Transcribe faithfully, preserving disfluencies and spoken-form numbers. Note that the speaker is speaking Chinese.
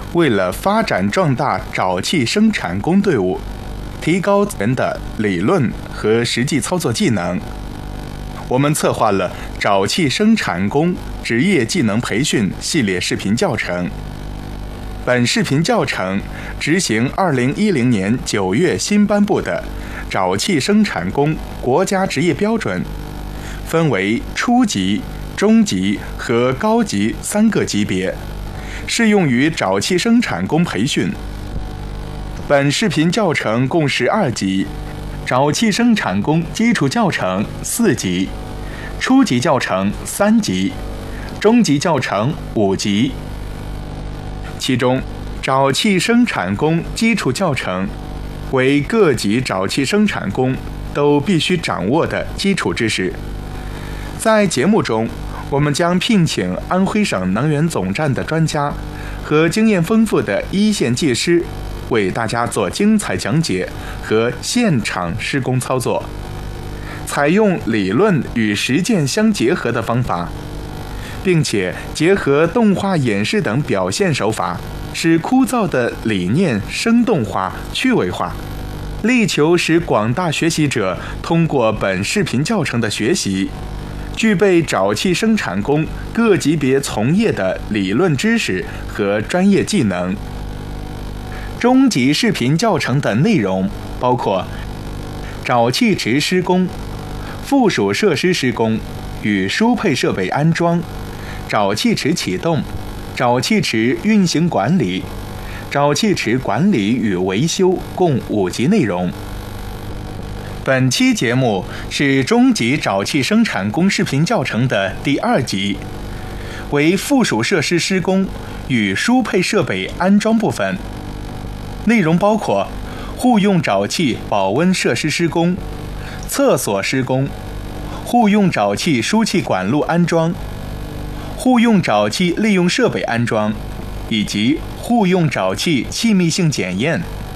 为了发展壮大沼气生产工队伍，提高人的理论和实际操作技能，我们策划了沼气生产工职业技能培训系列视频教程。本视频教程执行二零一零年九月新颁布的沼气生产工国家职业标准，分为初级、中级和高级三个级别，适用于沼气生产工培训。本视频教程共十二集，沼气生产工基础教程四集，初级教程三集，中级教程五集。其中，沼气生产工基础教程为各级沼气生产工都必须掌握的基础知识。在节目中，我们将聘请安徽省能源总站的专家和经验丰富的一线技师，为大家做精彩讲解和现场施工操作，采用理论与实践相结合的方法，并且结合动画演示等表现手法，使枯燥的理念生动化、趣味化，力求使广大学习者通过本视频教程的学习，具备沼气生产工各级别从业的理论知识和专业技能。中级视频教程的内容包括沼气池施工、附属设施施工与输配设备安装、沼气池启动、沼气池运行管理、沼气池管理与维修共五集内容。本期节目是中级沼气生产工视频教程的第二集，为附属设施施工与输配设备安装部分，内容包括户用沼气保温设施施工、厕所施工、户用沼气输气管路安装、户用沼气利用设备安装，以及户用沼气气密性检验。